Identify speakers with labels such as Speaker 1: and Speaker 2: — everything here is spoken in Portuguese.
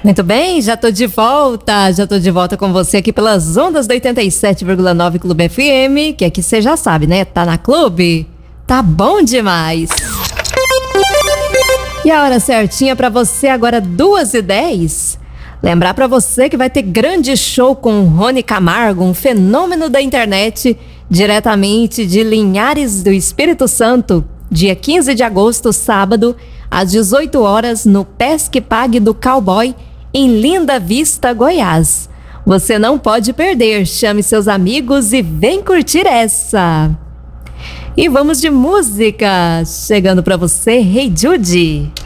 Speaker 1: Muito bem, já tô de volta com você aqui pelas ondas da 87,9 Clube FM, que aqui você já sabe, né? Tá na Clube? Tá bom demais! E a hora certinha pra você agora 2h10. Lembrar pra você que vai ter grande show com Rony Camargo, um fenômeno da internet, diretamente de Linhares do Espírito Santo, dia 15 de agosto, sábado, às 18 horas, no Pesque Pague do Cowboy, em Linda Vista, Goiás. Você não pode perder, chame seus amigos e vem curtir essa. E vamos de música, chegando pra você, Hey Jude.